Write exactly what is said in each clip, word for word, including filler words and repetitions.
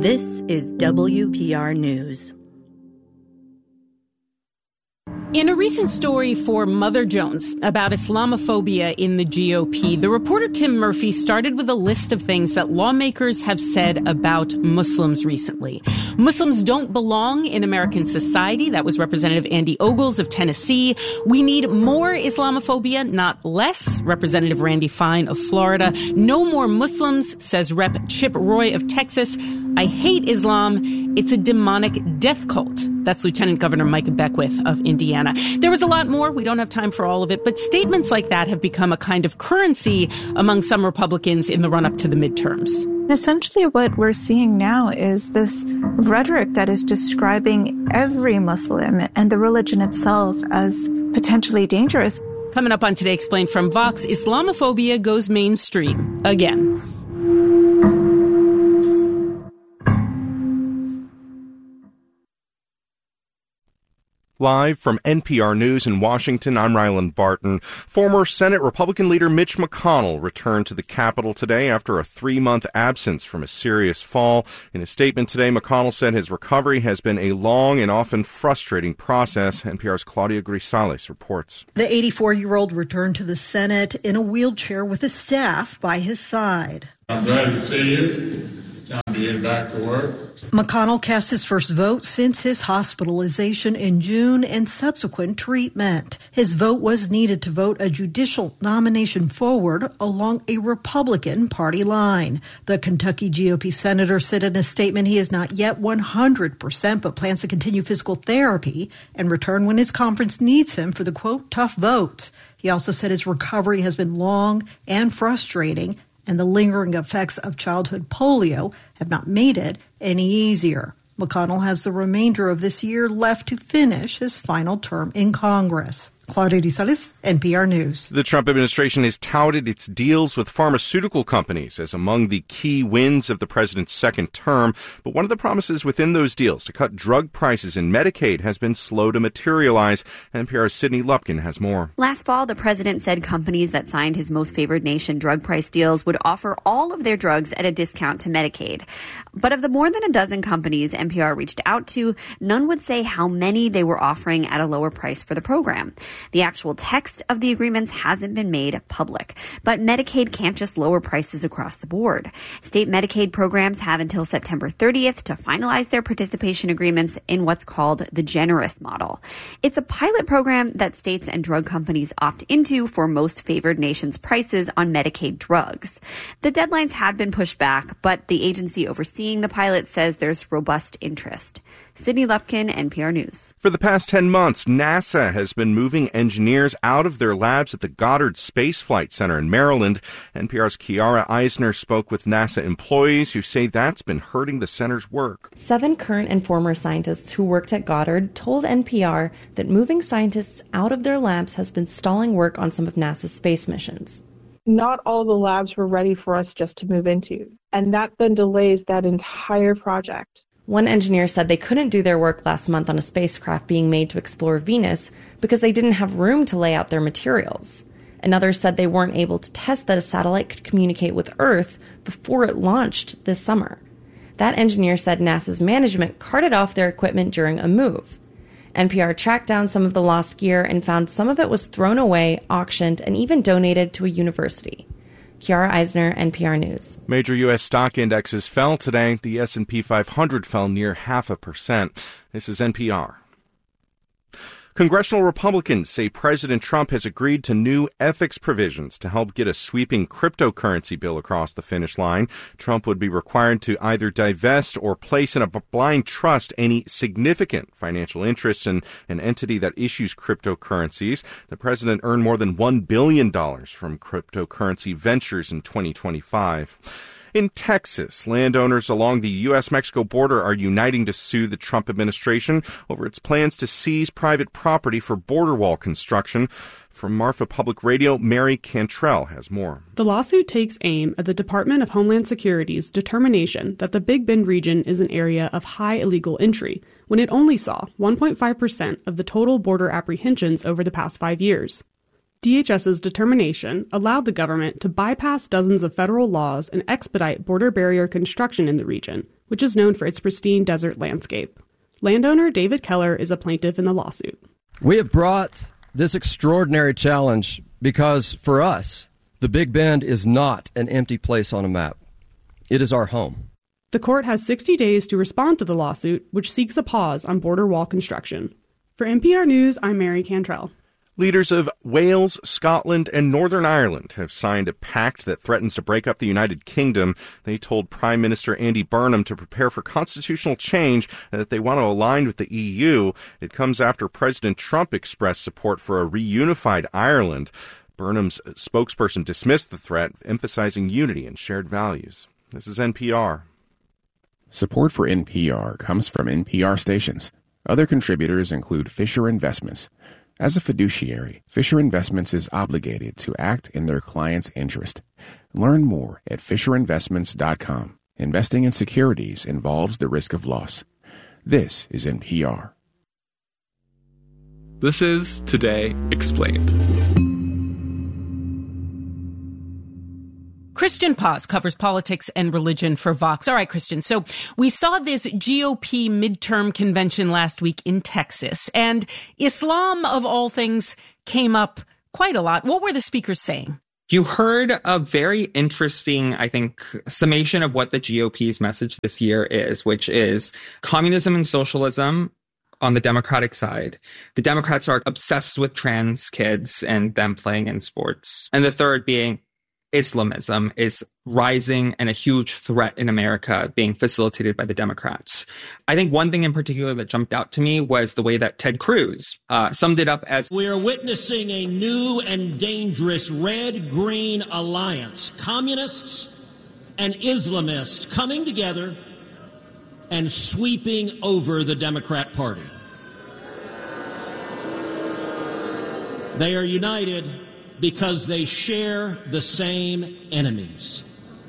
This is W P R News. In a recent story for Mother Jones about Islamophobia in the G O P, the reporter Tim Murphy started with a list of things that lawmakers have said about Muslims recently. Muslims don't belong in American society. That was Representative Andy Ogles of Tennessee. We need more Islamophobia, not less. Representative Randy Fine of Florida. No more Muslims, says Rep Chip Roy of Texas. I hate Islam. It's a demonic death cult. That's Lieutenant Governor Micah Beckwith of Indiana. There was a lot more. We don't have time for all of it. But statements like that have become a kind of currency among some Republicans in the run-up to the midterms. Essentially what we're seeing now is this rhetoric that is describing every Muslim and the religion itself as potentially dangerous. Coming up on Today Explained from Vox, Islamophobia goes mainstream again. Live from N P R News in Washington, I'm Ryland Barton. Former Senate Republican leader Mitch McConnell returned to the Capitol today after a three-month absence from a serious fall. In a statement today, McConnell said his recovery has been a long and often frustrating process. N P R's Claudia Grisales reports. The eighty-four-year-old returned to the Senate in a wheelchair with his staff by his side. I'm glad to see you. Time to get back to work. McConnell cast his first vote since his hospitalization in June and subsequent treatment. His vote was needed to vote a judicial nomination forward along a Republican Party line. The Kentucky G O P senator said in a statement he is not yet one hundred percent but plans to continue physical therapy and return when his conference needs him for the, quote, tough votes. He also said his recovery has been long and frustrating, and the lingering effects of childhood polio have not made it any easier. McConnell has the remainder of this year left to finish his final term in Congress. Claudia Grisales, N P R News. The Trump administration has touted its deals with pharmaceutical companies as among the key wins of the president's second term. But one of the promises within those deals to cut drug prices in Medicaid has been slow to materialize. N P R's Sydney Lupkin has more. Last fall, the president said companies that signed his most favored nation drug price deals would offer all of their drugs at a discount to Medicaid. But of the more than a dozen companies N P R reached out to, none would say how many they were offering at a lower price for the program. The actual text of the agreements hasn't been made public, but Medicaid can't just lower prices across the board. State Medicaid programs have until September thirtieth to finalize their participation agreements in what's called the generous model. It's a pilot program that states and drug companies opt into for most favored nations prices on Medicaid drugs. The deadlines have been pushed back, but the agency overseeing the pilot says there's robust interest. Sydney Lupkin, N P R News. For the past ten months, NASA has been moving engineers out of their labs at the Goddard Space Flight Center in Maryland. N P R's Kiara Eisner spoke with NASA employees who say that's been hurting the center's work. Seven current and former scientists who worked at Goddard told N P R that moving scientists out of their labs has been stalling work on some of NASA's space missions. Not all the labs were ready for us just to move into, and that then delays that entire project. One engineer said they couldn't do their work last month on a spacecraft being made to explore Venus because they didn't have room to lay out their materials. Another said they weren't able to test that a satellite could communicate with Earth before it launched this summer. That engineer said NASA's management carted off their equipment during a move. N P R tracked down some of the lost gear and found some of it was thrown away, auctioned, and even donated to a university. Kiara Eisner, N P R News. Major U S stock indexes fell today. The S and P five hundred fell near half a percent. This is N P R. Congressional Republicans say President Trump has agreed to new ethics provisions to help get a sweeping cryptocurrency bill across the finish line. Trump would be required to either divest or place in a blind trust any significant financial interest in an entity that issues cryptocurrencies. The president earned more than one billion dollars from cryptocurrency ventures in twenty twenty-five. In Texas, landowners along the U S Mexico border are uniting to sue the Trump administration over its plans to seize private property for border wall construction. From Marfa Public Radio, Mary Cantrell has more. The lawsuit takes aim at the Department of Homeland Security's determination that the Big Bend region is an area of high illegal entry, when it only saw one point five percent of the total border apprehensions over the past five years. DHS's determination allowed the government to bypass dozens of federal laws and expedite border barrier construction in the region, which is known for its pristine desert landscape. Landowner David Keller is a plaintiff in the lawsuit. We have brought this extraordinary challenge because, for us, the Big Bend is not an empty place on a map. It is our home. The court has sixty days to respond to the lawsuit, which seeks a pause on border wall construction. For N P R News, I'm Mary Cantrell. Leaders of Wales, Scotland, and Northern Ireland have signed a pact that threatens to break up the United Kingdom. They told Prime Minister Andy Burnham to prepare for constitutional change and that they want to align with the E U. It comes after President Trump expressed support for a reunified Ireland. Burnham's spokesperson dismissed the threat, emphasizing unity and shared values. This is N P R. Support for N P R comes from N P R stations. Other contributors include Fisher Investments. As a fiduciary, Fisher Investments is obligated to act in their client's interest. Learn more at fisher investments dot com. Investing in securities involves the risk of loss. This is N P R. This is Today Explained. Christian Paz covers politics and religion for Vox. All right, Christian. So we saw this G O P midterm convention last week in Texas, and Islam, of all things, came up quite a lot. What were the speakers saying? You heard a very interesting, I think, summation of what the G O P's message this year is, which is communism and socialism on the Democratic side. The Democrats are obsessed with trans kids and them playing in sports. And the third being Islamism is rising and a huge threat in America being facilitated by the Democrats. I think one thing in particular that jumped out to me was the way that Ted Cruz uh, summed it up as, "We are witnessing a new and dangerous red-green alliance. Communists and Islamists coming together and sweeping over the Democrat Party. They are united because they share the same enemies.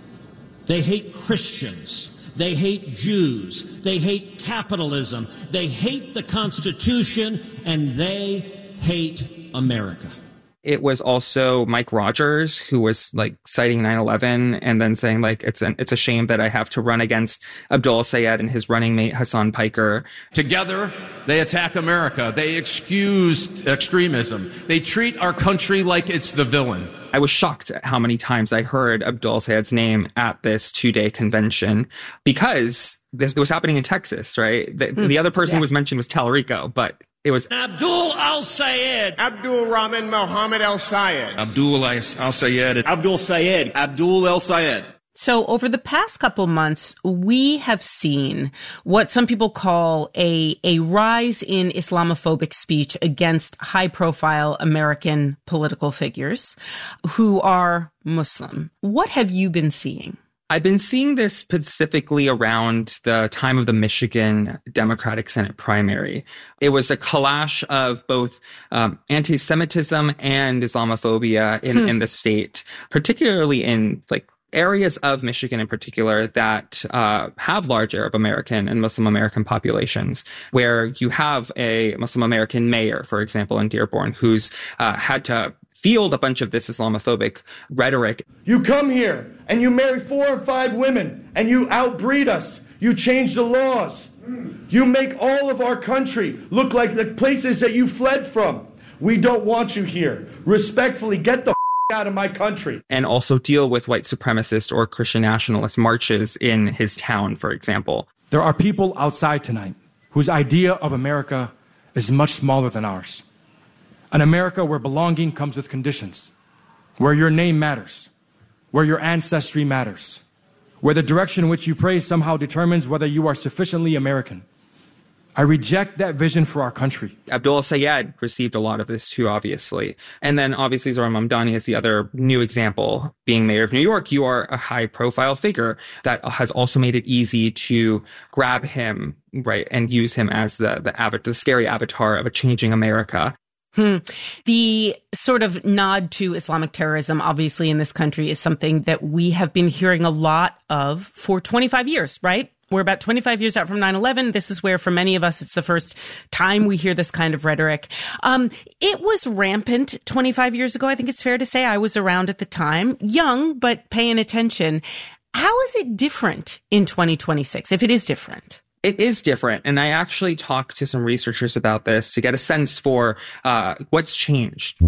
They hate Christians. They hate Jews. They hate capitalism. They hate the Constitution, and they hate America." It was also Mike Rogers who was like citing nine eleven and then saying like, it's an, it's a shame that I have to run against Abdul Sayed and his running mate Hassan Piker. Together, they attack America. They excuse extremism. They treat our country like it's the villain. I was shocked at how many times I heard Abdul Sayed's name at this two-day convention because this it was happening in Texas, right? The, mm, the other person yeah. who was mentioned was Talarico, but it was Abdul al-Sayed. Abdul Rahman Mohammed al-Sayed. Abdul al-Sayed. Abdul Sayed. Abdul al-Sayed. So over the past couple months, we have seen what some people call a, a rise in Islamophobic speech against high-profile American political figures who are Muslim. What have you been seeing? I've been seeing this specifically around the time of the Michigan Democratic Senate primary. It was a clash of both um, anti-Semitism and Islamophobia in, hmm. in the state, particularly in like areas of Michigan in particular that uh, have large Arab American and Muslim American populations, where you have a Muslim American mayor, for example, in Dearborn, who's uh, had to field a bunch of this Islamophobic rhetoric. You come here and you marry four or five women and you outbreed us. You change the laws. You make all of our country look like the places that you fled from. We don't want you here. Respectfully, get the f- out of my country. And also deal with white supremacist or Christian nationalist marches in his town, for example. There are people outside tonight whose idea of America is much smaller than ours. An America where belonging comes with conditions, where your name matters, where your ancestry matters, where the direction in which you pray somehow determines whether you are sufficiently American. I reject that vision for our country. Abdul Sayed received a lot of this too, obviously. And then obviously Zohran Mamdani is the other new example. Being mayor of New York, you are a high-profile figure that has also made it easy to grab him, right, and use him as the, the, avatar, the scary avatar of a changing America. Hmm. The sort of nod to Islamic terrorism, obviously, in this country is something that we have been hearing a lot of for twenty-five years, right? We're about twenty-five years out from nine eleven. This is where, for many of us, it's the first time we hear this kind of rhetoric. Um, it was rampant twenty-five years ago. I think it's fair to say I was around at the time, young, but paying attention. How is it different in twenty twenty-six, if it is different? It is different. And I actually talked to some researchers about this to get a sense for uh, what's changed.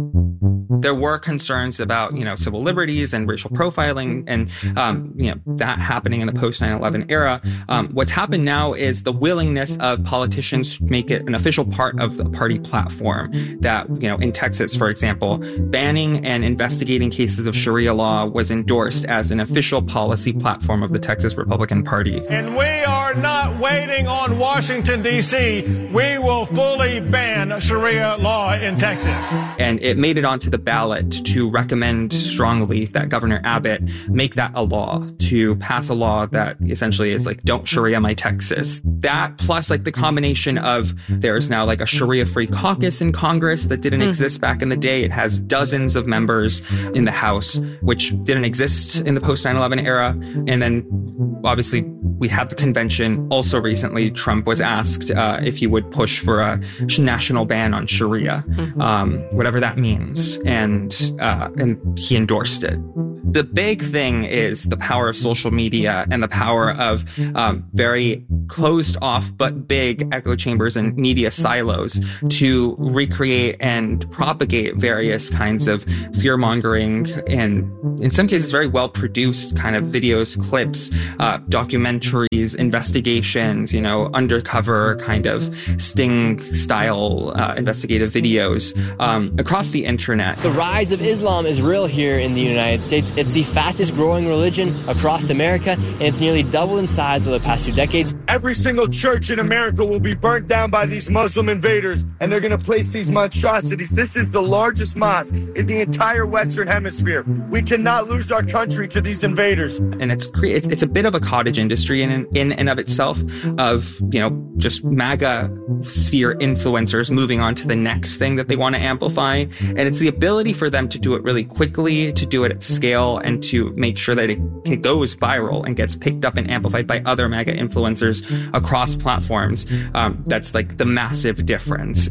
There were concerns about, you know, civil liberties and racial profiling and, um, you know, that happening in the post nine eleven era. Um, what's happened now is the willingness of politicians to make it an official part of the party platform that, you know, in Texas, for example, banning and investigating cases of Sharia law was endorsed as an official policy platform of the Texas Republican Party. And we are not waiting on Washington, D C We will fully ban Sharia law in Texas. And it made it onto the ballot to recommend strongly that Governor Abbott make that a law, to pass a law that essentially is like, don't Sharia my Texas. That plus like the combination of there's now like a Sharia-free caucus in Congress that didn't mm. exist back in the day. It has dozens of members in the House, which didn't exist in the post nine eleven era. And then obviously we had the convention. Also recently, Trump was asked uh, if he would push for a national ban on Sharia, mm-hmm. um, whatever that means. And, uh, and he endorsed it. The big thing is the power of social media and the power of um, very closed off but big echo chambers and media silos to recreate and propagate various kinds of fear-mongering and, in some cases, very well-produced kind of videos, clips, uh, documentaries, investigations, you know, undercover kind of sting-style uh, investigative videos um, across the internet. The rise of Islam is real here in the United States. It's the fastest growing religion across America, and it's nearly doubled in size over the past two decades. Every single church in America will be burnt down by these Muslim invaders, and they're going to place these monstrosities. This is the largest mosque in the entire Western Hemisphere. We cannot lose our country to these invaders. And it's it's a bit of a cottage industry in in and of itself, of, you know, just MAGA sphere influencers moving on to the next thing that they want to amplify. And it's the ability for them to do it really quickly, to do it at scale, and to make sure that it, it goes viral and gets picked up and amplified by other MAGA influencers across platforms. Um, that's like the massive difference.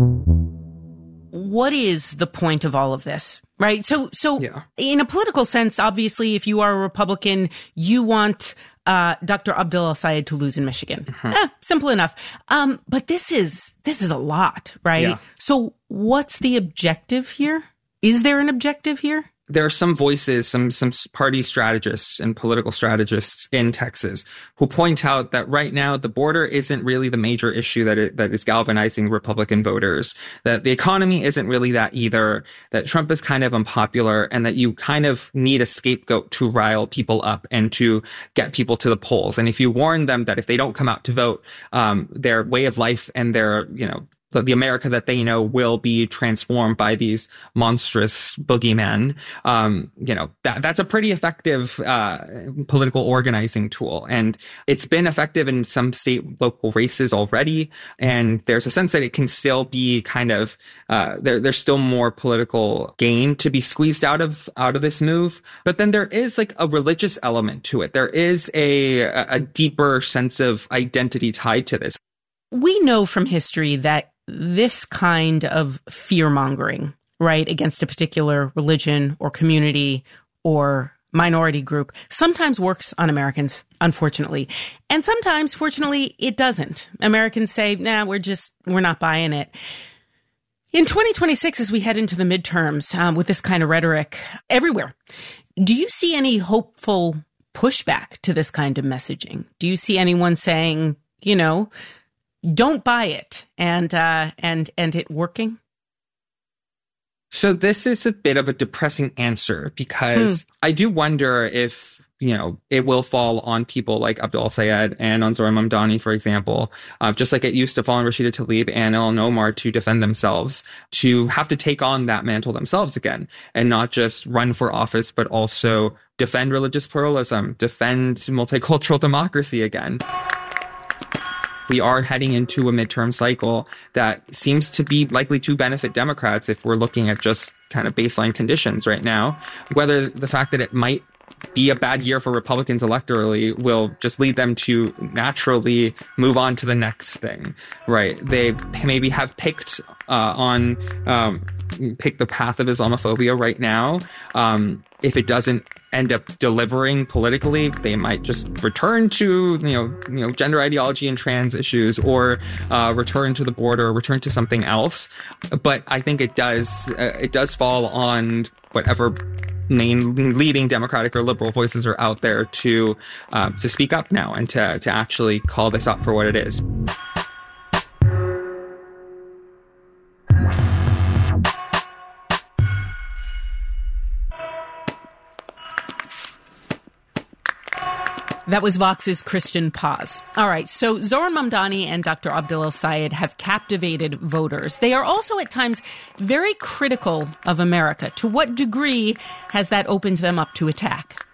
What is the point of all of this? Right. So, so yeah. in a political sense, obviously, if you are a Republican, you want uh, Doctor Abdul El-Sayed to lose in Michigan. Mm-hmm. Eh, simple enough. Um, but this is this is a lot, right? Yeah. So what's the objective here? Is there an objective here? There are some voices, some some party strategists and political strategists in Texas who point out that right now the border isn't really the major issue that it, that is galvanizing Republican voters, that the economy isn't really that either, that Trump is kind of unpopular, and that you kind of need a scapegoat to rile people up and to get people to the polls. And if you warn them that if they don't come out to vote, um, their way of life and their, you know, the America that they know will be transformed by these monstrous boogeymen. Um, you know, that, that's a pretty effective, uh, political organizing tool. And it's been effective in some state local races already. And there's a sense that it can still be kind of, uh, there, there's still more political gain to be squeezed out of, out of this move. But then there is like a religious element to it. There is a, a deeper sense of identity tied to this. We know from history that this kind of fear-mongering, right, against a particular religion or community or minority group sometimes works on Americans, unfortunately. And sometimes, fortunately, it doesn't. Americans say, nah, we're just, we're not buying it. In twenty twenty-six, as we head into the midterms um, with this kind of rhetoric everywhere, do you see any hopeful pushback to this kind of messaging? Do you see anyone saying, you know, don't buy it, and uh, and and it working? So this is a bit of a depressing answer, because hmm. I do wonder if, you know, it will fall on people like Abdul El-Sayed and on Zohran Mamdani, for example, uh, just like it used to fall on Rashida Tlaib and Ilhan Omar to defend themselves, to have to take on that mantle themselves again, and not just run for office, but also defend religious pluralism, defend multicultural democracy again. We are heading into a midterm cycle that seems to be likely to benefit Democrats if we're looking at just kind of baseline conditions right now. Whether the fact that it might be a bad year for Republicans electorally will just lead them to naturally move on to the next thing, right? They maybe have picked uh, on um, pick the path of Islamophobia right now. Um, if it doesn't end up delivering politically, they might just return to you know you know gender ideology and trans issues, or uh, return to the border, or return to something else. But I think it does uh, it does fall on whatever main leading Democratic or liberal voices are out there to uh, to speak up now and to to actually call this up for what it is. That was Vox's Christian Paz. All right, so Zohran Mamdani and Doctor Abdul El-Sayed have captivated voters. They are also at times very critical of America. To what degree has that opened them up to attack?